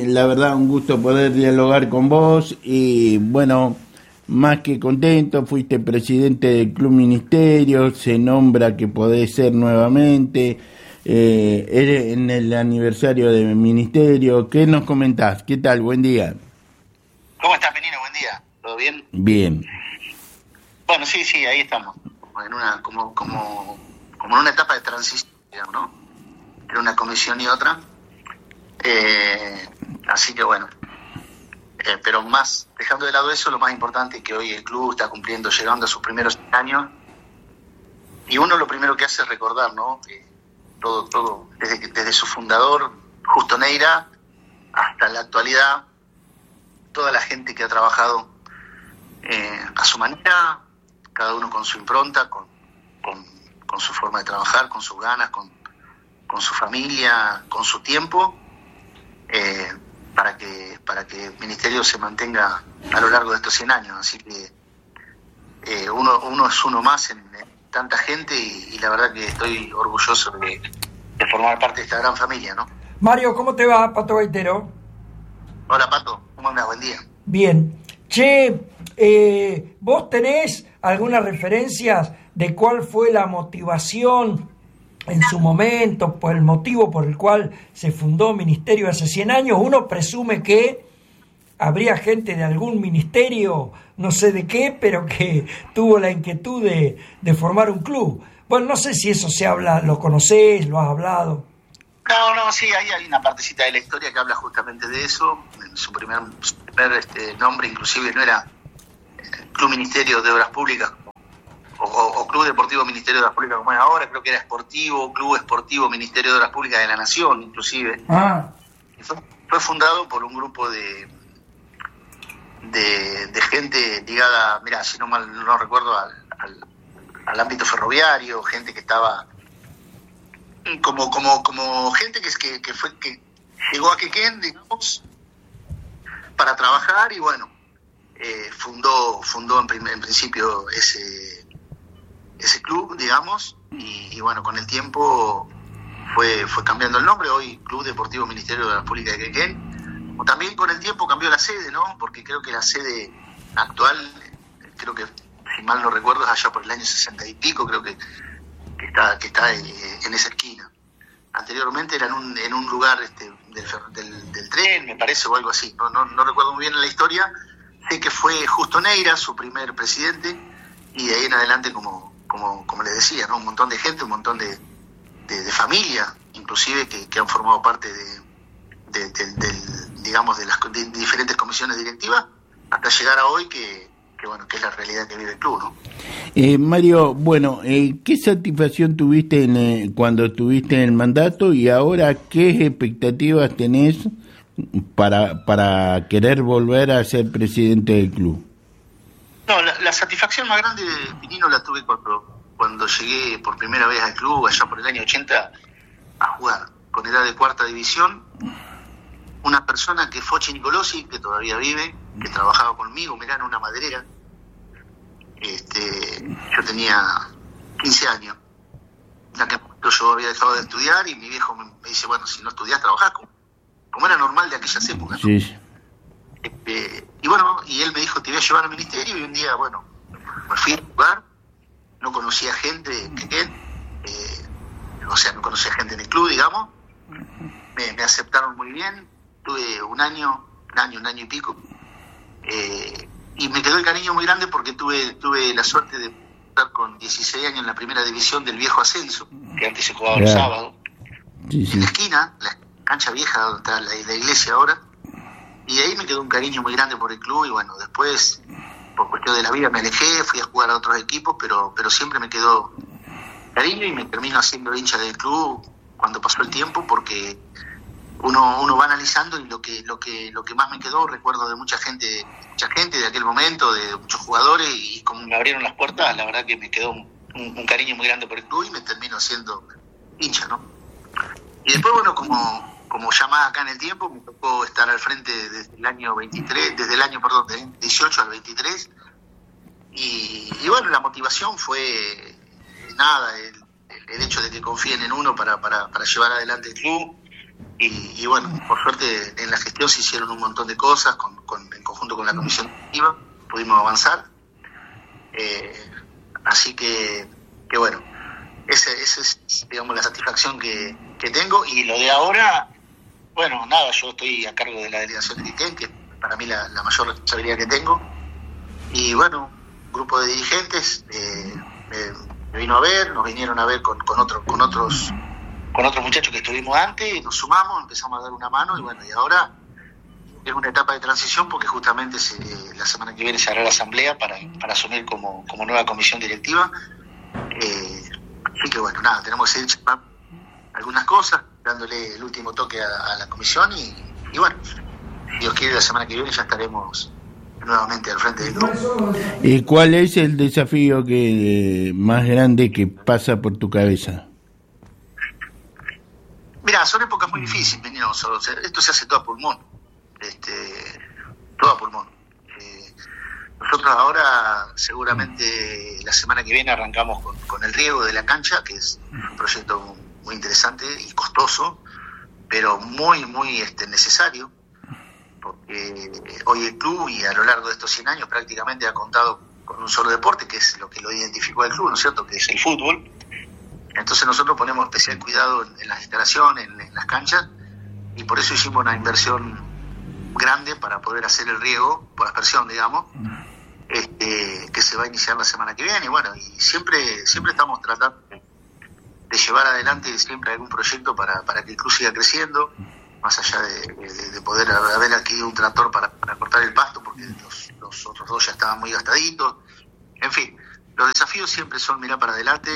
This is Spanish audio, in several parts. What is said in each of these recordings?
la verdad un gusto poder dialogar con vos y bueno, más que contento, fuiste presidente del Club Ministerio, se nombra que podés ser nuevamente, eres en el aniversario del Ministerio. ¿Qué nos comentás? ¿Qué tal? Buen día. ¿Cómo estás, Menino? Buen día. ¿Todo bien? Bien. Bueno, sí, ahí estamos. En una, como en una etapa de transición, digamos, ¿no? Entre una comisión y otra. Así que bueno. Pero más, dejando de lado eso, lo más importante es que hoy el club está llegando a sus primeros años. Y uno lo primero que hace es recordar, ¿no? Todo, desde su fundador, Justo Neira, hasta la actualidad, toda la gente que ha trabajado a su manera, cada uno con su impronta, con su forma de trabajar, con sus ganas, con su familia, con su tiempo, para que el Ministerio se mantenga a lo largo de estos 100 años. Así que uno es uno más en tanta gente y la verdad que estoy orgulloso de formar parte de esta gran familia, ¿no? Mario, ¿cómo te va? Pato Gaitero. Hola, Pato, ¿cómo andás? Buen día. Bien. Che, ¿vos tenés algunas referencias de cuál fue la motivación en su momento, por el motivo por el cual se fundó Ministerio hace 100 años? Uno presume que habría gente de algún ministerio, no sé de qué, pero que tuvo la inquietud de formar un club. Bueno, no sé si eso se habla, lo conocés, lo has hablado. No, sí, ahí hay una partecita de la historia que habla justamente de eso. Su primer nombre inclusive no era Club Ministerio de Obras Públicas o Club Deportivo Ministerio de Obras Públicas como es ahora, creo que era Club Esportivo Ministerio de Obras Públicas de la Nación, inclusive. Fue fundado por un grupo de gente ligada, mirá, si no recuerdo, al ámbito ferroviario, gente que estaba como gente que llegó a Quequén, digamos, para trabajar y bueno, fundó en principio ese club, digamos, y bueno, con el tiempo fue cambiando el nombre. Hoy Club Deportivo Ministerio de la República de Quequén. O también con el tiempo cambió la sede, ¿no? Porque creo que la sede actual, creo que si mal no recuerdo es allá por el año 60 y pico, creo que está en esa esquina. Anteriormente era en un lugar del tren, me parece, o algo así. No recuerdo muy bien la historia. Sé que fue Justo Neira su primer presidente y de ahí en adelante, como les decía, ¿no? Un montón de gente, un montón de familia, inclusive que han formado parte digamos de las diferentes comisiones directivas hasta llegar a hoy que es la realidad que vive el club, ¿no? Mario, bueno, ¿qué satisfacción tuviste cuando estuviste en el mandato y ahora qué expectativas tenés para querer volver a ser presidente del club? No, la satisfacción más grande, Pinino, la tuve cuando llegué por primera vez al club, allá por el año 80, a jugar con edad de cuarta división. Una persona que Fochi Nicolosi, que todavía vive, que trabajaba conmigo, mirá, en una maderera. Yo tenía 15 años. En aquel momento yo había dejado de estudiar y mi viejo me dice, bueno, si no estudiás, trabajás, como era normal de aquellas épocas, ¿no? Sí. Y bueno, y él me dijo, te voy a llevar al ministerio, y un día, bueno, me fui a jugar, no conocía gente no conocía gente en el club, digamos. Me aceptaron muy bien. Tuve un año y pico, y me quedó el cariño muy grande porque tuve la suerte de estar con 16 años en la primera división del viejo ascenso, que antes se jugaba los sábados, en la esquina, la cancha vieja donde está la iglesia ahora, y de ahí me quedó un cariño muy grande por el club. Y bueno, después, por cuestión de la vida, me alejé, fui a jugar a otros equipos, pero siempre me quedó cariño y me termino haciendo hincha del club cuando pasó el tiempo, porque uno va analizando, y lo que más me quedó, recuerdo de mucha gente de aquel momento, de muchos jugadores, y como me abrieron las puertas, la verdad que me quedó un cariño muy grande por el club y me termino haciendo hincha, ¿no? Y después, bueno, como ya más acá en el tiempo, me tocó estar al frente desde el año 18 al 23, y bueno, la motivación fue el hecho de que confíen en uno para llevar adelante el club. Y bueno, por suerte en la gestión se hicieron un montón de cosas en conjunto con la comisión directiva, pudimos avanzar. Así que bueno, esa es, digamos, la satisfacción que tengo. Y lo de ahora, bueno, nada, yo estoy a cargo de la delegación de Quequén, que para mí la mayor responsabilidad que tengo. Y bueno, un grupo de dirigentes me vino a ver, nos vinieron a ver con otros muchachos que estuvimos antes, y nos sumamos, empezamos a dar una mano, y bueno, y ahora es una etapa de transición, porque justamente la semana que viene se hará la asamblea para asumir como nueva comisión directiva. Así que bueno, nada, tenemos que seguir algunas cosas, dándole el último toque a la comisión, y bueno, si Dios quiere, la semana que viene ya estaremos nuevamente al frente del grupo. ¿Y cuál es el desafío más grande que pasa por tu cabeza? Mirá, son épocas muy difíciles, ¿no? Esto se hace todo a pulmón, todo a pulmón. Nosotros ahora, seguramente la semana que viene arrancamos con el riego de la cancha, que es un proyecto muy interesante y costoso, pero muy, muy necesario, porque hoy el club, y a lo largo de estos 100 años, prácticamente ha contado con un solo deporte, que es lo que lo identificó al club, ¿no es cierto?, que es el fútbol. Entonces nosotros ponemos especial cuidado en las instalaciones, en las canchas, y por eso hicimos una inversión grande para poder hacer el riego por aspersión, digamos, que se va a iniciar la semana que viene. Y bueno, y siempre estamos tratando de llevar adelante siempre algún proyecto para que el club siga creciendo, más allá de poder haber adquirido un tractor para cortar el pasto, porque los otros dos ya estaban muy gastaditos. En fin, los desafíos siempre son mirar para adelante,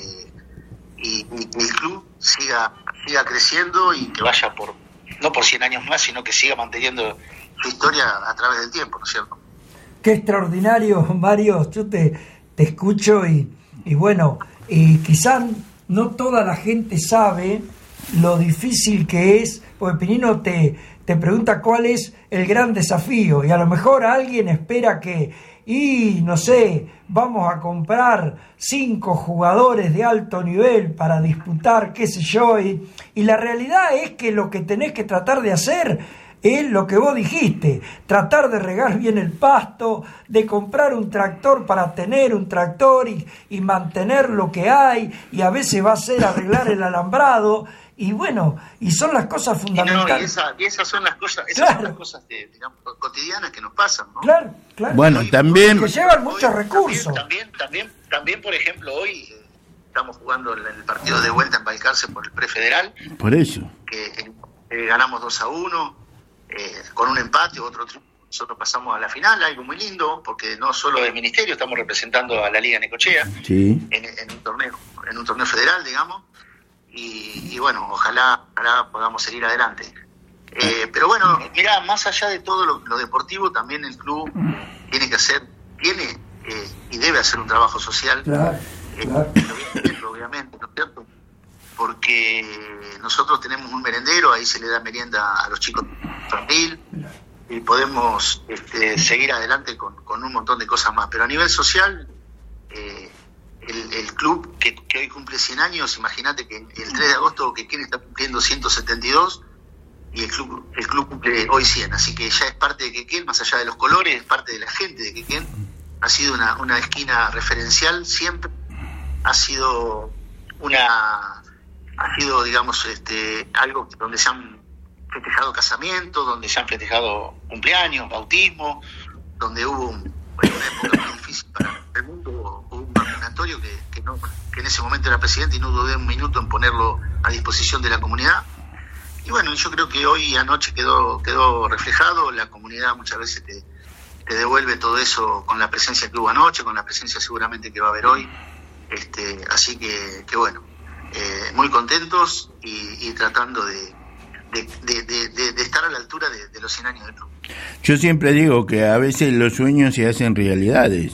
y que el club siga creciendo, y que vaya no por 100 años más, sino que siga manteniendo su historia a través del tiempo, ¿no es cierto? Qué extraordinario, Mario. Yo te escucho y bueno, y quizás no toda la gente sabe lo difícil que es, porque Pinino te pregunta cuál es el gran desafío, y a lo mejor alguien espera no sé, vamos a comprar 5 jugadores de alto nivel para disputar, qué sé yo, y la realidad es que lo que tenés que tratar de hacer es lo que vos dijiste, tratar de regar bien el pasto, de comprar un tractor para tener un tractor y mantener lo que hay, y a veces va a ser arreglar el alambrado, y bueno, y son las cosas fundamentales. Y esas son las cosas, claro, son las cosas digamos, cotidianas que nos pasan, ¿no? Claro. Bueno, también que llevan muchos recursos. También, por ejemplo, hoy estamos jugando el partido de vuelta en Balcarce por el prefederal. Por eso. Que ganamos 2-1, con un empate, nosotros pasamos a la final, algo muy lindo, porque no solo del ministerio, estamos representando a la Liga Necochea, sí, en un torneo federal, digamos, y bueno, ojalá podamos seguir adelante. Pero bueno, mirá, más allá de todo lo deportivo, también el club tiene y debe hacer un trabajo social, claro. Obviamente, ¿no es cierto? Porque nosotros tenemos un merendero, ahí se le da merienda a los chicos infantil, y podemos seguir adelante con un montón de cosas más. Pero a nivel social, el club que hoy cumple 100 años, imagínate que el 3 de agosto Quequén está cumpliendo 172, y el club cumple hoy 100, así que ya es parte de Quequén, más allá de los colores, es parte de la gente de Quequén. Ha sido una esquina referencial siempre, ha sido digamos algo donde se han festejado casamientos, donde se han festejado cumpleaños, bautismo, donde hubo una época muy difícil para el mundo, hubo un vacunatorio que en ese momento era presidente, y no dudé un minuto en ponerlo a disposición de la comunidad. Y bueno, yo creo que hoy anoche quedó reflejado. La comunidad muchas veces te devuelve todo eso con la presencia que hubo anoche, con la presencia seguramente que va a haber hoy. Así que bueno, muy contentos y tratando de estar a la altura de los 100 años del club. Yo siempre digo que a veces los sueños se hacen realidades.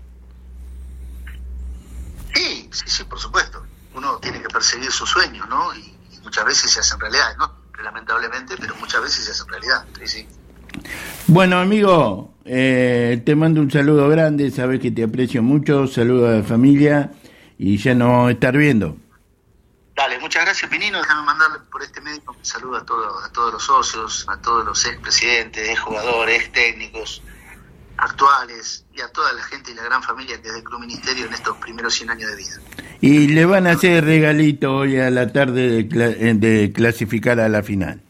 Sí, por supuesto. Uno tiene que perseguir sus sueños, ¿no? Y muchas veces se hacen realidades, ¿no? Lamentablemente, pero muchas veces se hacen realidad. Sí. Bueno, amigo, te mando un saludo grande, sabes que te aprecio mucho, saludo a la familia, y ya nos vamos a estar viendo. Dale, muchas gracias. Ignacio Pinino, déjame mandarle por este medio un saludo a todos los socios, a todos los expresidentes, exjugadores, técnicos actuales y a toda la gente y la gran familia que es del Club Ministerio en estos primeros 100 años de vida. Y le van a hacer regalito hoy a la tarde de clasificar a la final.